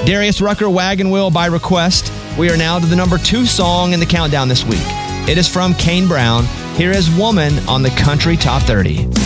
Darius Rucker, Wagon Wheel by request. We are now to the number 2 song in the countdown this week. It is from Kane Brown. Here is Woman on the Country Top 30.